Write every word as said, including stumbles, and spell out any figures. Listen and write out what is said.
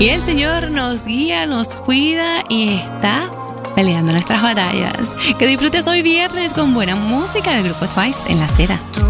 Y el Señor nos guía, nos cuida y está peleando nuestras batallas. Que disfrutes hoy viernes con buena música del grupo Twice en La Seda.